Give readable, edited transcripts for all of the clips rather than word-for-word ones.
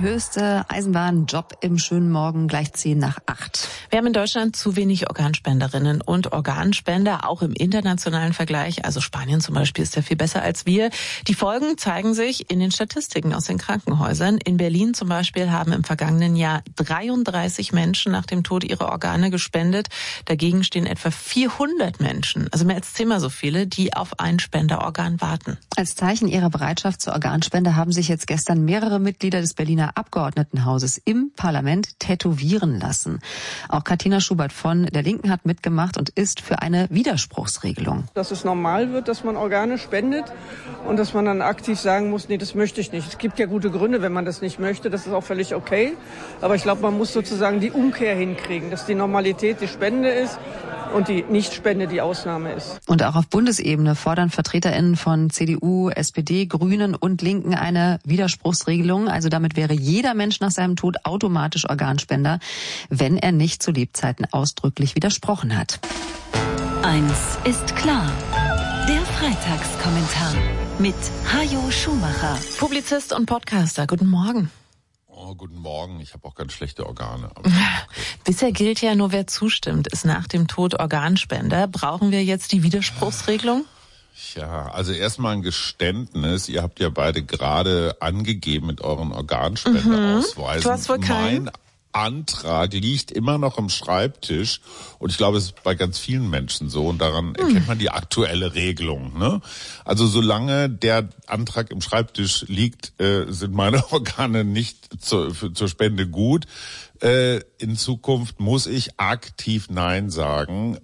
höchste Eisenbahnjob im schönen Morgen, gleich 7:50. Wir haben in Deutschland zu wenig Organspenderinnen und Organspender, auch im internationalen Vergleich. Also Spanien zum Beispiel ist ja viel besser als wir. Die Folgen zeigen sich in den Statistiken aus den Krankenhäusern. In Berlin zum Beispiel haben im vergangenen Jahr 33 Menschen nach dem Tod ihre Organe gespendet. Dagegen stehen etwa 400 Menschen, also mehr als 10-mal so viele, die auf ein Spenderorgan warten. Als Zeichen ihrer Bereitschaft zur Organspende haben sich jetzt gestern mehrere Mitglieder des Berliner Abgeordnetenhauses im Parlament tätowieren lassen. Auch Katina Schubert von der Linken hat mitgemacht und ist für eine Widerspruchsregelung. Dass es normal wird, dass man Organe spendet und dass man dann aktiv sagen muss, nee, das möchte ich nicht. Es gibt ja gute Gründe, wenn man das nicht möchte, das ist auch völlig okay. Aber ich glaube, man muss sozusagen die Umkehr hinkriegen, dass die Normalität die Spende ist und die Nichtspende die Ausnahme ist. Und auch auf Bundesebene fordern VertreterInnen von CDU, SPD, Grünen und Linken eine Widerspruchsregelung. Also damit wäre jeder Mensch nach seinem Tod automatisch Organspender, wenn er nicht zu Lebzeiten ausdrücklich widersprochen hat. Eins ist klar. Der Freitagskommentar mit Hajo Schumacher. Publizist und Podcaster, guten Morgen. Oh, guten Morgen. Ich habe auch ganz schlechte Organe. Okay. Bisher gilt ja nur, wer zustimmt, ist nach dem Tod Organspender. Brauchen wir jetzt die Widerspruchsregelung? Ja, also erstmal ein Geständnis. Ihr habt ja beide gerade angegeben mit euren Organspendeausweisen. Du hast wohl keinen. Antrag liegt immer noch im Schreibtisch und ich glaube, es ist bei ganz vielen Menschen so und daran erkennt man die aktuelle Regelung. Ne? Also solange der Antrag im Schreibtisch liegt, sind meine Organe nicht zur Spende gut. In Zukunft muss ich aktiv Nein sagen,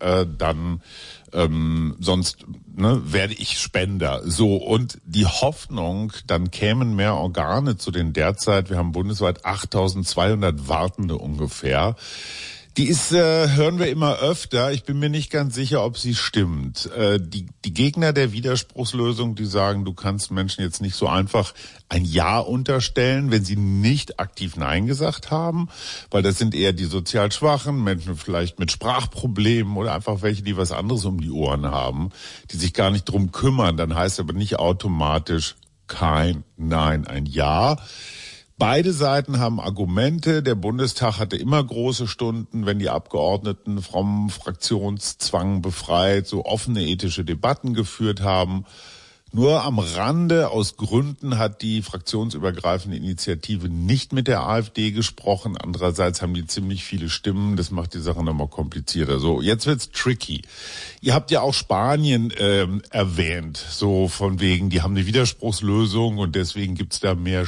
sonst werde ich Spender. So, und die Hoffnung, dann kämen mehr Organe zu den derzeit, wir haben bundesweit 8.200 Wartende ungefähr. Die ist, hören wir immer öfter. Ich bin mir nicht ganz sicher, ob sie stimmt. Die Gegner der Widerspruchslösung, die sagen, du kannst Menschen jetzt nicht so einfach ein Ja unterstellen, wenn sie nicht aktiv Nein gesagt haben, weil das sind eher die sozial Schwachen, Menschen vielleicht mit Sprachproblemen oder einfach welche, die was anderes um die Ohren haben, die sich gar nicht drum kümmern. Dann heißt aber nicht automatisch kein Nein, ein Ja. Beide Seiten haben Argumente. Der Bundestag hatte immer große Stunden, wenn die Abgeordneten vom Fraktionszwang befreit, so offene ethische Debatten geführt haben. Nur am Rande, aus Gründen, hat die fraktionsübergreifende Initiative nicht mit der AfD gesprochen. Andererseits haben die ziemlich viele Stimmen. Das macht die Sache nochmal komplizierter. So, jetzt wird's tricky. Ihr habt ja auch Spanien erwähnt, so von wegen, die haben eine Widerspruchslösung und deswegen gibt's da mehr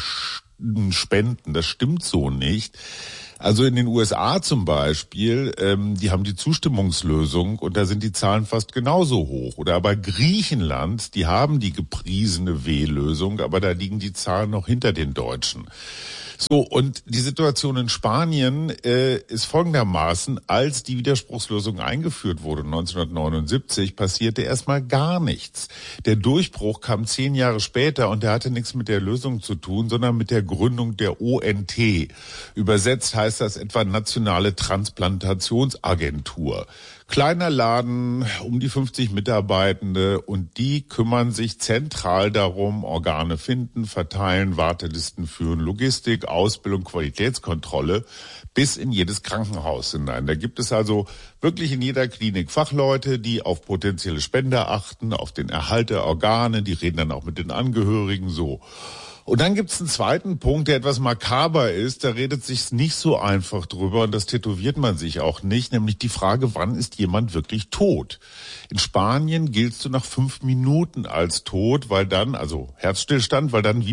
Spenden. Das stimmt so nicht. Also in den USA zum Beispiel, die haben die Zustimmungslösung und da sind die Zahlen fast genauso hoch. Oder aber Griechenland, die haben die gepriesene W-Lösung, aber da liegen die Zahlen noch hinter den Deutschen. So, und die Situation in Spanien ist folgendermaßen: Als die Widerspruchslösung eingeführt wurde 1979, passierte erstmal gar nichts. Der Durchbruch kam 10 Jahre später und der hatte nichts mit der Lösung zu tun, sondern mit der Gründung der ONT. Übersetzt heißt das etwa Nationale Transplantationsagentur. Kleiner Laden, um die 50 Mitarbeitende und die kümmern sich zentral darum, Organe finden, verteilen, Wartelisten führen, Logistik, Ausbildung, Qualitätskontrolle bis in jedes Krankenhaus hinein. Da gibt es also wirklich in jeder Klinik Fachleute, die auf potenzielle Spender achten, auf den Erhalt der Organe, die reden dann auch mit den Angehörigen so. Und dann gibt's einen zweiten Punkt, der etwas makaber ist. Da redet sich's nicht so einfach drüber und das tätowiert man sich auch nicht, nämlich die Frage, wann ist jemand wirklich tot? In Spanien giltst du nach 5 Minuten als tot, weil dann, also Herzstillstand, weil dann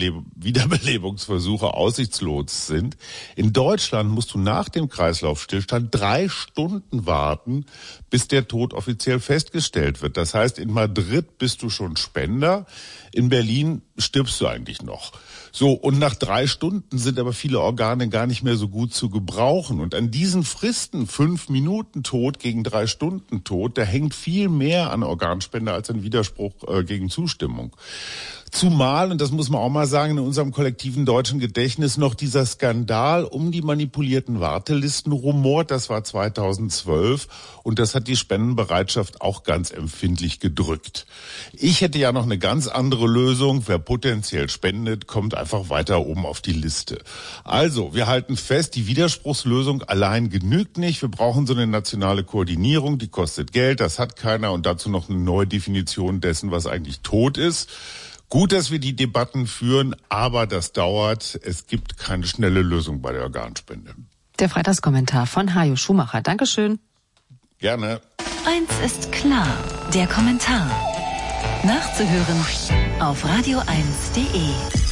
Wiederbelebungsversuche aussichtslos sind. In Deutschland musst du nach dem Kreislaufstillstand 3 Stunden warten, bis der Tod offiziell festgestellt wird. Das heißt, in Madrid bist du schon Spender, in Berlin stirbst du eigentlich noch. So, und nach 3 Stunden sind aber viele Organe gar nicht mehr so gut zu gebrauchen. Und an diesen Fristen, 5 Minuten Tod gegen 3 Stunden Tod, da hängt viel mehr an Organspende als an Widerspruch gegen Zustimmung. Zumal, und das muss man auch mal sagen, in unserem kollektiven deutschen Gedächtnis noch dieser Skandal um die manipulierten Wartelisten rumort. Das war 2012 und das hat die Spendenbereitschaft auch ganz empfindlich gedrückt. Ich hätte ja noch eine ganz andere Lösung. Wer potenziell spendet, kommt einfach weiter oben auf die Liste. Also, wir halten fest, die Widerspruchslösung allein genügt nicht. Wir brauchen so eine nationale Koordinierung, die kostet Geld, das hat keiner und dazu noch eine neue Definition dessen, was eigentlich tot ist. Gut, dass wir die Debatten führen, aber das dauert. Es gibt keine schnelle Lösung bei der Organspende. Der Freitagskommentar von Hajo Schumacher. Dankeschön. Gerne. Eins ist klar, der Kommentar. Nachzuhören auf radio1.de.